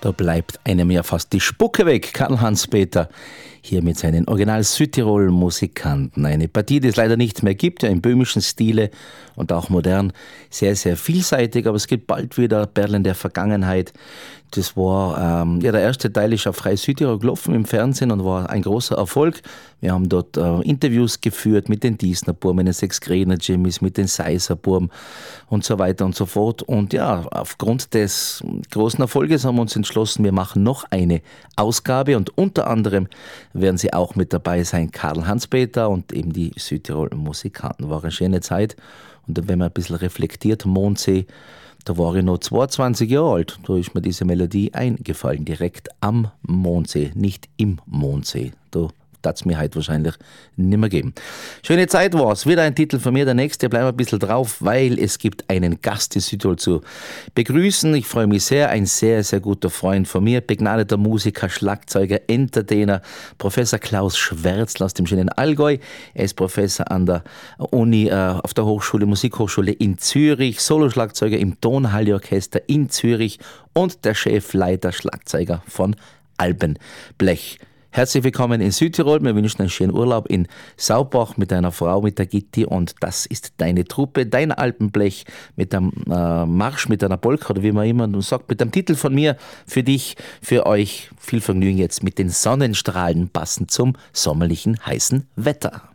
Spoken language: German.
Da bleibt einem ja fast die Spucke weg. Karl-Heinz Peter hier mit seinen Original-Südtirol-Musikanten. Eine Partie, die es leider nicht mehr gibt, ja, im böhmischen Stile und auch modern. Sehr, sehr vielseitig, aber es gibt bald wieder Perlen der Vergangenheit. Das war, der erste Teil ist auf Frei Südtirol gelaufen im Fernsehen und war ein großer Erfolg. Wir haben dort Interviews geführt mit den Diesner-Burm, mit den Sechs-Gräner-Jimmies, mit den Seiser-Burm und so weiter und so fort. Und ja, aufgrund des großen Erfolges haben wir uns entschlossen, wir machen noch eine Ausgabe und unter anderem werden sie auch mit dabei sein, Karl-Heinz Peter und eben die Südtirol-Musikanten. War eine schöne Zeit. Und wenn man ein bisschen reflektiert, Mondsee, da war ich noch 22 Jahre alt. Da ist mir diese Melodie eingefallen, direkt am Mondsee, nicht im Mondsee. Da darf es mir heute wahrscheinlich nicht mehr geben. Schöne Zeit war's. Wieder ein Titel von mir, der nächste. Bleiben wir ein bisschen drauf, weil es gibt einen Gast in Südtirol zu begrüßen. Ich freue mich sehr. Ein sehr, sehr guter Freund von mir, begnadeter Musiker, Schlagzeuger, Entertainer, Professor Klaus Schwärzl aus dem schönen Allgäu. Er ist Professor an der Uni, auf der Hochschule, Musikhochschule in Zürich, Soloschlagzeuger im Tonhalle-Orchester in Zürich und der Chefleiter Schlagzeuger von Alpenblech. Herzlich willkommen in Südtirol. Wir wünschen einen schönen Urlaub in Saubach mit deiner Frau, mit der Gitti. Und das ist deine Truppe, dein Alpenblech mit einem Marsch, mit einer Polka oder wie man immer sagt, mit dem Titel von mir für dich, für euch. Viel Vergnügen jetzt mit den Sonnenstrahlen passend zum sommerlichen heißen Wetter.